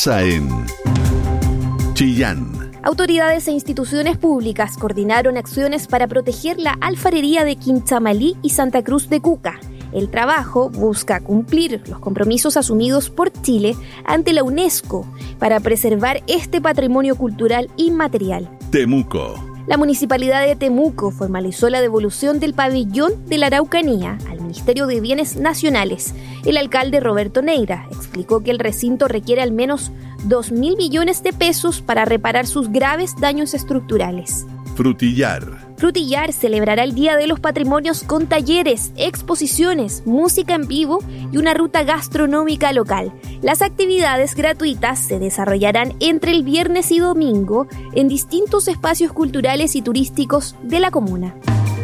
pasa en Chillán? Autoridades e instituciones públicas coordinaron acciones para proteger la alfarería de Quinchamalí y Santa Cruz de Cuca. El trabajo busca cumplir los compromisos asumidos por Chile ante la UNESCO para preservar este patrimonio cultural inmaterial. Temuco. La Municipalidad de Temuco formalizó la devolución del pabellón de la Araucanía al Ministerio de Bienes Nacionales. El alcalde Roberto Neira explicó que el recinto requiere al menos 2.000 millones de pesos para reparar sus graves daños estructurales. Frutillar. Frutillar celebrará el Día de los Patrimonios con talleres, exposiciones, música en vivo y una ruta gastronómica local. Las actividades gratuitas se desarrollarán entre el viernes y domingo en distintos espacios culturales y turísticos de la comuna.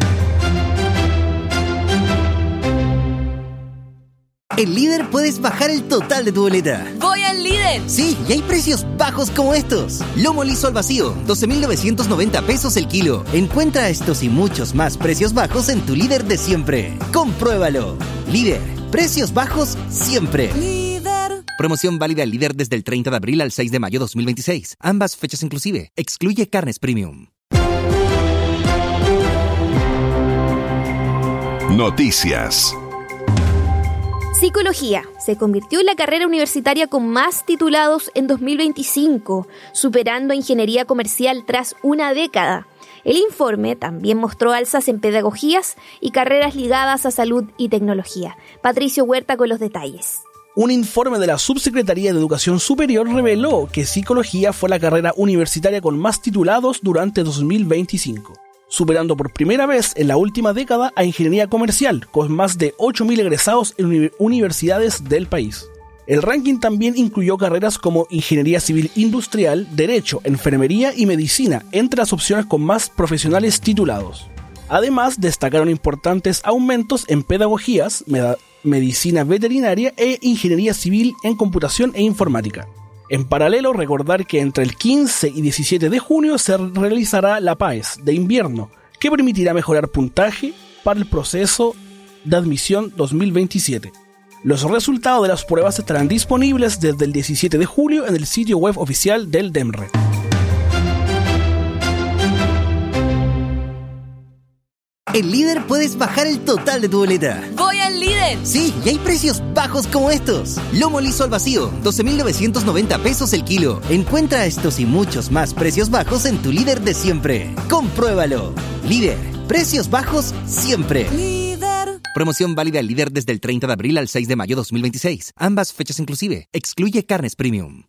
En Líder puedes bajar el total de tu boleta. ¡Voy al Líder! Sí, y hay precios bajos como estos. Lomo liso al vacío, 12.990 pesos el kilo. Encuentra estos y muchos más precios bajos en tu Líder de siempre. Compruébalo. Líder, precios bajos siempre. Líder. Promoción válida al Líder desde el 30 de abril al 6 de mayo 2026. Ambas fechas inclusive. Excluye carnes premium. Noticias. Psicología se convirtió en la carrera universitaria con más titulados en 2025, superando a ingeniería comercial tras una década. El informe también mostró alzas en pedagogías y carreras ligadas a salud y tecnología. Patricio Huerta con los detalles. Un informe de la Subsecretaría de Educación Superior reveló que Psicología fue la carrera universitaria con más titulados durante 2025. Superando por primera vez en la última década a Ingeniería Comercial, con más de 8.000 egresados en universidades del país. El ranking también incluyó carreras como Ingeniería Civil Industrial, Derecho, Enfermería y Medicina, entre las opciones con más profesionales titulados. Además, destacaron importantes aumentos en Pedagogías, Medicina Veterinaria e Ingeniería Civil en Computación e Informática. En paralelo, recordar que entre el 15 y 17 de junio se realizará la PAES de invierno, que permitirá mejorar puntaje para el proceso de admisión 2027. Los resultados de las pruebas estarán disponibles desde el 17 de julio en el sitio web oficial del DEMRE. En Líder puedes bajar el total de tu boleta. ¡Voy al Líder! Sí, y hay precios bajos como estos. Lomo liso al vacío, 12.990 pesos el kilo. Encuentra estos y muchos más precios bajos en tu Líder de siempre. Compruébalo. Líder, precios bajos siempre. Líder. Promoción válida al Líder desde el 30 de abril al 6 de mayo 2026. Ambas fechas inclusive. Excluye carnes premium.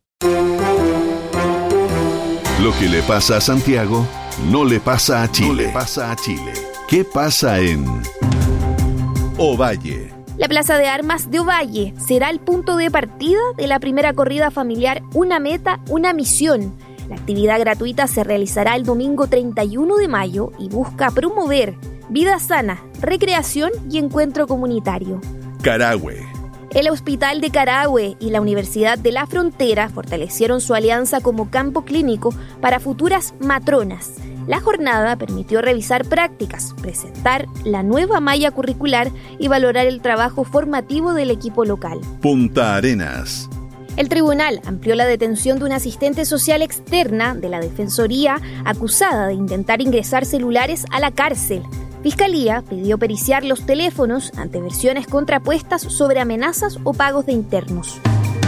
Lo que le pasa a Santiago no le pasa a Chile. ¿Qué pasa en Ovalle? La Plaza de Armas de Ovalle será el punto de partida de la primera corrida familiar Una Meta, Una Misión. La actividad gratuita se realizará el domingo 31 de mayo y busca promover vida sana, recreación y encuentro comunitario. Carahue. El Hospital de Carahue y la Universidad de la Frontera fortalecieron su alianza como campo clínico para futuras matronas. La jornada permitió revisar prácticas, presentar la nueva malla curricular y valorar el trabajo formativo del equipo local. Punta Arenas. El tribunal amplió la detención de una asistente social externa de la Defensoría acusada de intentar ingresar celulares a la cárcel. Fiscalía pidió periciar los teléfonos ante versiones contrapuestas sobre amenazas o pagos de internos.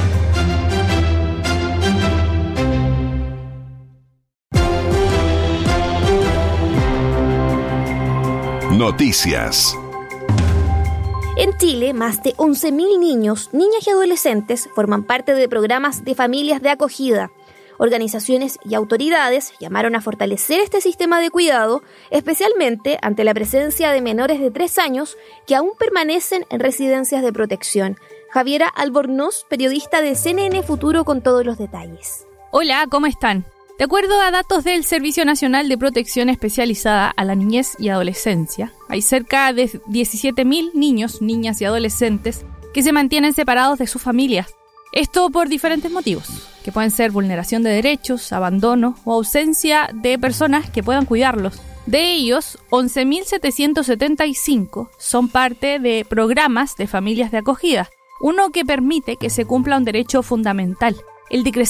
Noticias. En Chile, más de 11.000 niños, niñas y adolescentes forman parte de programas de familias de acogida. Organizaciones y autoridades llamaron a fortalecer este sistema de cuidado, especialmente ante la presencia de menores de 3 años que aún permanecen en residencias de protección. Javiera Albornoz, periodista de CNN Futuro, con todos los detalles. Hola, ¿cómo están? De acuerdo a datos del Servicio Nacional de Protección Especializada a la Niñez y Adolescencia, hay cerca de 17.000 niños, niñas y adolescentes que se mantienen separados de sus familias. Esto por diferentes motivos, que pueden ser vulneración de derechos, abandono o ausencia de personas que puedan cuidarlos. De ellos, 11.775 son parte de programas de familias de acogida, uno que permite que se cumpla un derecho fundamental, el de crecer